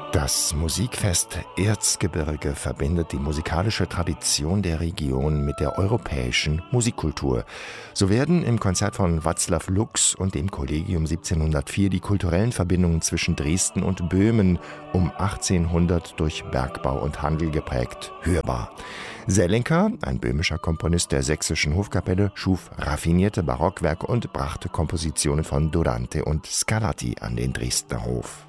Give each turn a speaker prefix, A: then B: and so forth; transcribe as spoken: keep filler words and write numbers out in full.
A: Das Musikfest Erzgebirge verbindet die musikalische Tradition der Region mit der europäischen Musikkultur. So werden im Konzert von Václav Lux und dem Kollegium siebzehnhundertvier die kulturellen Verbindungen zwischen Dresden und Böhmen um achtzehnhundert durch Bergbau und Handel geprägt hörbar. Selinka, ein böhmischer Komponist der sächsischen Hofkapelle, schuf raffinierte Barockwerke und brachte Kompositionen von Durante und Scarlatti an den Dresdner Hof.